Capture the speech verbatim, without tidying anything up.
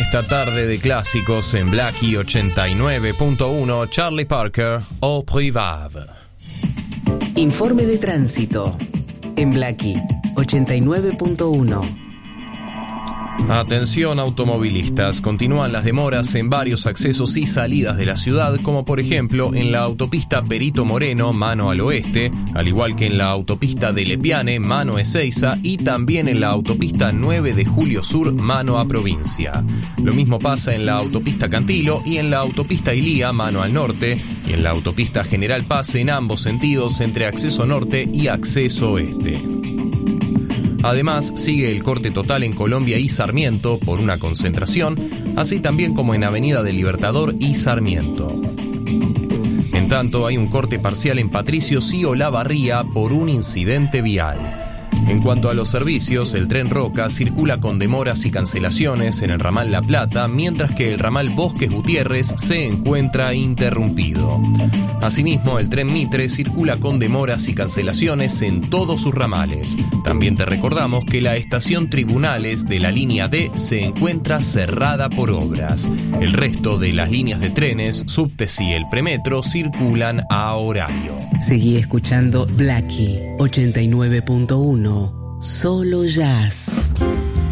esta tarde de clásicos en Blackie ochenta y nueve punto uno, Charlie Parker, Au Privave. Informe de tránsito en Blackie ochenta y nueve punto uno. Atención automovilistas, continúan las demoras en varios accesos y salidas de la ciudad, como por ejemplo en la autopista Perito Moreno, mano al oeste, al igual que en la autopista de Lepiane, mano a Ezeiza, y también en la autopista nueve de Julio Sur, mano a provincia. Lo mismo pasa en la autopista Cantilo y en la autopista Ilía, mano al norte, y en la autopista General Paz en ambos sentidos entre acceso norte y acceso oeste. Además, sigue el corte total en Colombia y Sarmiento por una concentración, así también como en Avenida del Libertador y Sarmiento. En tanto, hay un corte parcial en Patricios y Olavarría por un incidente vial. En cuanto a los servicios, el tren Roca circula con demoras y cancelaciones en el ramal La Plata, mientras que el ramal Bosques Gutiérrez se encuentra interrumpido. Asimismo, el tren Mitre circula con demoras y cancelaciones en todos sus ramales. También te recordamos que la estación Tribunales de la línea D se encuentra cerrada por obras. El resto de las líneas de trenes, subtes y el premetro circulan a horario. Seguí escuchando Blackie ochenta y nueve punto uno. Solo jazz.